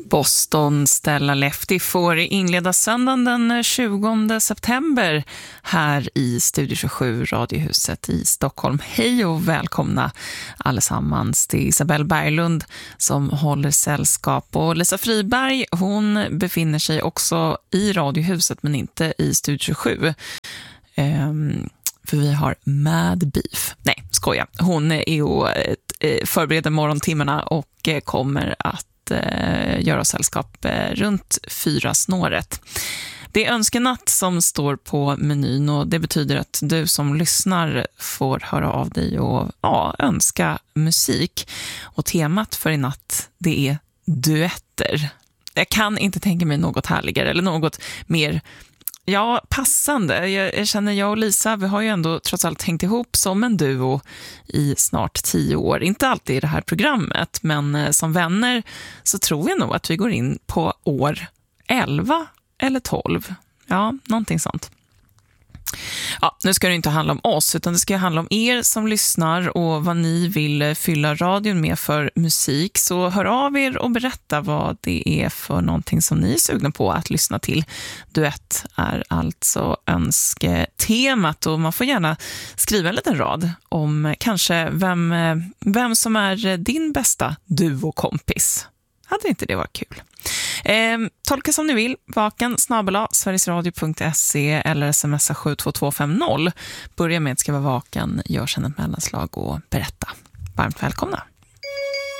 Boston Stella Lefty får inleda söndagen den 20 september här i Studio 27 Radiohuset i Stockholm. Hej och välkomna allesammans. Det är Isabelle Berglund som håller sällskap och Lisa Friberg, hon befinner sig också i Radiohuset men inte i Studio 27. För vi har Mad Beef. Nej, skoja. Hon är och förbereder morgontimmarna och kommer att göra sällskap runt 4-snåret. Det är önskenatt som står på menyn och det betyder att du som lyssnar får höra av dig och önska musik. Och temat för i natt, det är duetter. Jag kan inte tänka mig något härligare eller något mer passande. Jag känner jag och Lisa, vi har ju ändå trots allt hängt ihop som en duo i snart 10 år. Inte alltid i det här programmet, men som vänner så tror jag nog att vi går in på år 11 eller 12. Ja, någonting sånt. Ja, nu ska det inte handla om oss utan det ska handla om er som lyssnar och vad ni vill fylla radion med för musik. Så hör av er och berätta vad det är för någonting som ni är sugna på att lyssna till. Duett är alltså önsketemat och man får gärna skriva en liten rad om kanske vem som är din bästa duokompis. Hade inte det varit kul? Tolka som ni vill. vaken@sverigesradio.se eller smsa 72250. Börja med att skriva vaken, gör sedan ett mellanslag och berätta. Varmt välkomna.